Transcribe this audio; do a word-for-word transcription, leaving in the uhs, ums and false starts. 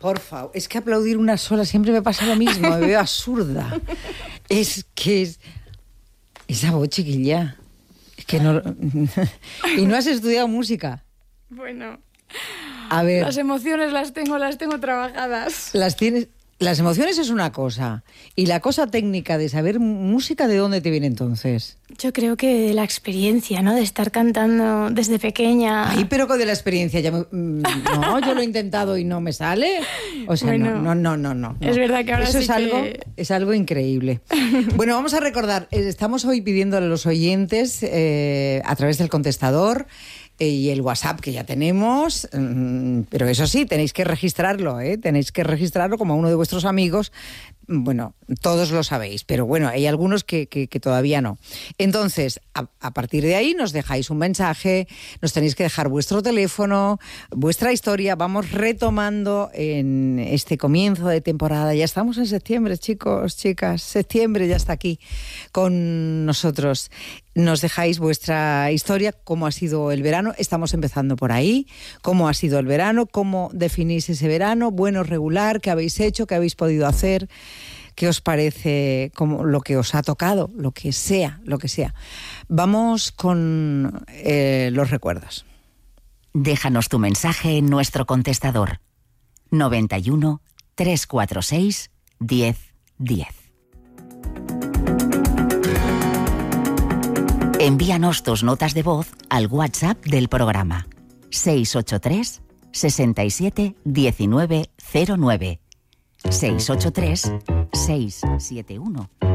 Por favor, es que aplaudir una sola siempre me pasa lo mismo, me veo absurda. Es que es... Esa voz, chiquilla. Es que no... ¿Y no has estudiado música? Bueno, a ver, las emociones las tengo, las tengo trabajadas. Las tienes... Las emociones es una cosa. Y la cosa técnica de saber música, ¿de dónde te viene entonces? Yo creo que de la experiencia, ¿no? De estar cantando desde pequeña. Ay, pero con de la experiencia ya me... No, yo lo he intentado y no me sale. O sea, bueno, no, no, no, no, no. Es verdad que ahora Eso sí es algo, que... es algo increíble. Bueno, vamos a recordar, estamos hoy pidiéndole a los oyentes eh, a través del contestador y el WhatsApp que ya tenemos, pero eso sí, tenéis que registrarlo, ¿eh? Tenéis que registrarlo como uno de vuestros amigos. Bueno, todos lo sabéis, pero bueno, hay algunos que, que, que todavía no. Entonces, a, a partir de ahí nos dejáis un mensaje, nos tenéis que dejar vuestro teléfono, vuestra historia. Vamos retomando en este comienzo de temporada. Ya estamos en septiembre, chicos, chicas. Septiembre ya está aquí con nosotros. Nos dejáis vuestra historia, cómo ha sido el verano. Estamos empezando por ahí. ¿Cómo ha sido el verano? ¿Cómo definís ese verano? ¿Bueno, regular? ¿Qué habéis hecho? ¿Qué habéis podido hacer? ¿Qué os parece como lo que os ha tocado? Lo que sea, lo que sea. Vamos con eh, los recuerdos. Déjanos tu mensaje en nuestro contestador. noventa y uno, trescientos cuarenta y seis, diez diez. Envíanos tus notas de voz al WhatsApp del programa seis ocho tres, sesenta y siete, diecinueve cero nueve. seis ocho tres, seis siete uno,